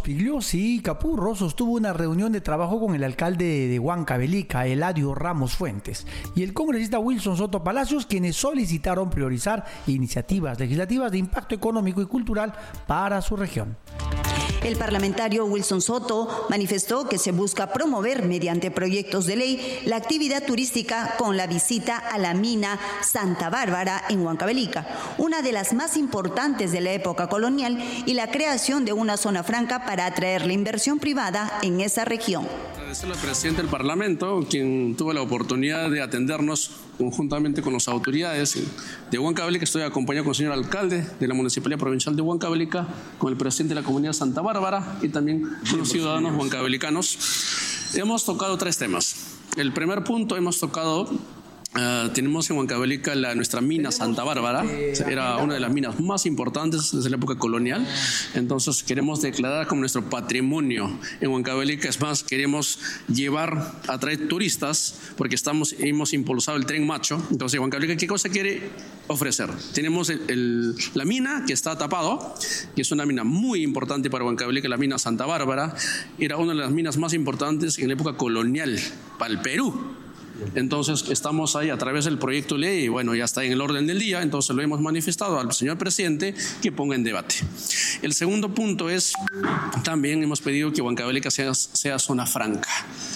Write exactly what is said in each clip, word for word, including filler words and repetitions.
Pugliose y Capurro sostuvo una reunión de trabajo con el alcalde de Huancavelica, Eladio Ramos Fuentes, y el congresista Wilson Soto Palacios, quienes solicitaron priorizar iniciativas legislativas de impacto económico y cultural para su región. El parlamentario Wilson Soto manifestó que se busca promover mediante proyectos de ley la actividad turística con la visita a la mina Santa Bárbara en Huancavelica, una de las más importantes de la época colonial, y la creación de una zona franca para atraer la inversión privada en esa región. Agradecerle al presidente del Parlamento, quien tuvo la oportunidad de atendernos conjuntamente con las autoridades de Huancavelica. Estoy acompañado con el señor alcalde de la Municipalidad Provincial de Huancavelica, con el presidente de la comunidad Santa Bárbara y también con los ciudadanos huancavelicanos. Hemos tocado tres temas. El primer punto hemos tocado... Uh, tenemos en Huancavelica la, nuestra mina Santa Bárbara, era una de las minas más importantes desde la época colonial, entonces queremos declarar como nuestro patrimonio en Huancavelica. Es más, queremos llevar, atraer turistas, porque estamos, hemos impulsado el Tren Macho. Entonces Huancavelica, ¿qué cosa quiere ofrecer? Tenemos el, el, la mina que está tapado, que es una mina muy importante para Huancavelica, la mina Santa Bárbara, era una de las minas más importantes en la época colonial para el Perú. Entonces estamos ahí a través del proyecto de ley y bueno, ya está en el orden del día, entonces lo hemos manifestado al señor presidente que ponga en debate. El segundo punto es, también hemos pedido que Huancavelica sea, sea zona franca.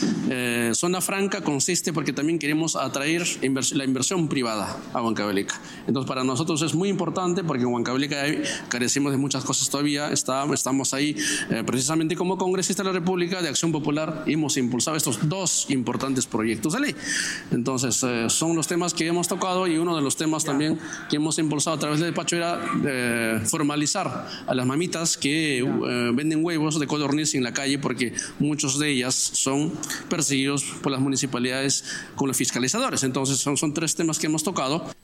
Eh, zona franca consiste porque también queremos atraer invers- la inversión privada a Huancavelica. Entonces para nosotros es muy importante porque en Huancavelica hay, carecemos de muchas cosas todavía. Está, estamos ahí eh, precisamente como congresista de la República de Acción Popular, hemos impulsado estos dos importantes proyectos de ley. Entonces eh, son los temas que hemos tocado, y uno de los temas también que hemos impulsado a través del despacho era eh, formalizar a las mamitas que eh, venden huevos de codorniz en la calle, porque muchos de ellas son perseguidos por las municipalidades con los fiscalizadores. Entonces son, son tres temas que hemos tocado.